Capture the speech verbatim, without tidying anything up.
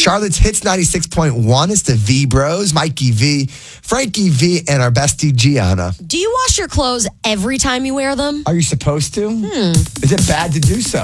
Charlotte's Hits ninety-six point one is the V Bros, Mikey V, Frankie V, and our bestie Gianna. Do you wash your clothes every time you wear them? Are you supposed to? Hmm. Is it bad to do so?